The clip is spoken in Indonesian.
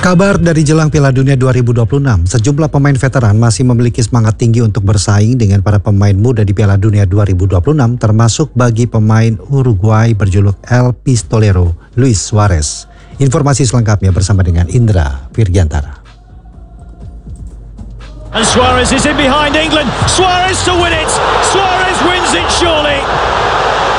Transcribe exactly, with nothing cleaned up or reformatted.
Kabar dari jelang Piala Dunia dua ribu dua puluh enam, sejumlah pemain veteran masih memiliki semangat tinggi untuk bersaing dengan para pemain muda di Piala Dunia dua ribu dua puluh enam, termasuk bagi pemain Uruguay berjuluk El Pistolero, Luis Suarez. Informasi selengkapnya bersama dengan Indra Virgiantara. And Suarez is in behind England. Suarez to win it. Suarez wins it surely.